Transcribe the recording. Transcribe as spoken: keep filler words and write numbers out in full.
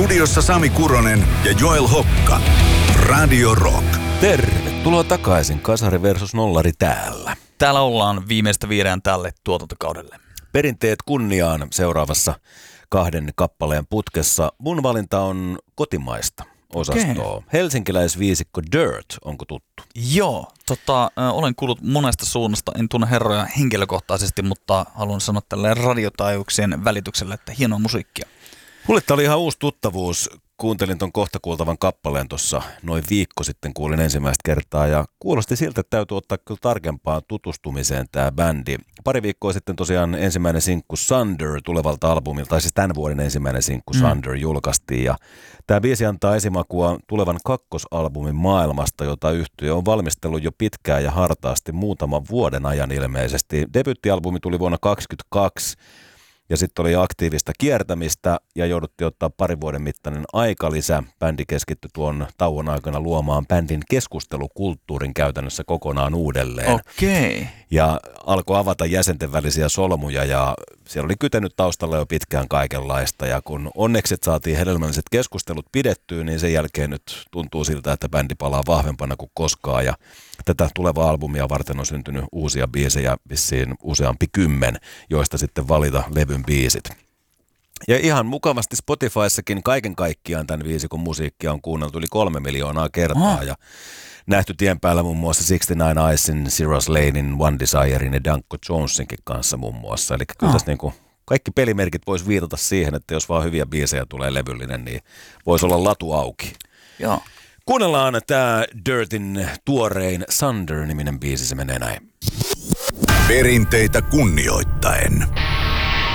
Studiossa Sami Kuronen ja Joel Hokka. Radio Rock. Tervetuloa takaisin. Kasari versus Nollari täällä. Täällä ollaan viimeistä viedään tälle tuotantokaudelle. Perinteet kunniaan seuraavassa kahden kappaleen putkessa. Mun valinta on kotimaista osastoa. Okay. Helsinkiläisviisikko Dirt, onko tuttu? Joo, tota, äh, olen kuullut monesta suunnasta, en tunne herroja henkilökohtaisesti, mutta haluan sanoa tälleen radiotaajuuksien välityksellä, että hienoa musiikkia. Mulle tää oli ihan uusi tuttavuus. Kuuntelin ton kohta kuultavan kappaleen tuossa noin viikko sitten, kuulin ensimmäistä kertaa ja kuulosti siltä, että täytyy ottaa kyllä tarkempaan tutustumiseen tämä bändi. Pari viikkoa sitten tosiaan ensimmäinen sinkku Sunder tulevalta albumilta, tai siis tämän vuoden ensimmäinen sinkku mm. Sunder julkaistiin ja tämä biisi antaa esimakua tulevan kakkosalbumin maailmasta, jota yhtye on valmistellut jo pitkään ja hartaasti muutaman vuoden ajan ilmeisesti. Debyyttialbumi tuli vuonna kaksituhattakaksikymmentäkaksi. Ja sitten oli aktiivista kiertämistä ja jouduttiin ottaa parin vuoden mittainen aikalisä. Bändi keskittyi tuon tauon aikana luomaan bändin keskustelukulttuurin käytännössä kokonaan uudelleen. Okei. Okay. Ja alkoi avata jäsenten välisiä solmuja ja siellä oli kytenyt taustalla jo pitkään kaikenlaista. Ja kun onneksi saatiin hedelmälliset keskustelut pidettyä, niin sen jälkeen nyt tuntuu siltä, että bändi palaa vahvempana kuin koskaan. Ja tätä tulevaa albumia varten on syntynyt uusia biisejä, vissiin useampi kymmen, joista sitten valita levyn biisit. Ja ihan mukavasti Spotifyssakin kaiken kaikkiaan tämän viisikon musiikkia on kuunneltu yli kolme miljoonaa kertaa. Oh. Ja nähty tien päällä muun muassa kuusikymmentäyhdeksän Icein, Cirrus Lanein, One Desirein ja Danko Jonesinkin kanssa muun muassa. Eli kyllä oh. tässä niin kuin kaikki pelimerkit vois viitata siihen, että jos vaan hyviä biisejä tulee levyllinen, niin voisi olla latu auki. Joo. Kuunnellaan tämä Dirtin tuorein Sunder-niminen biisi, se menee näin. Perinteitä kunnioittaen.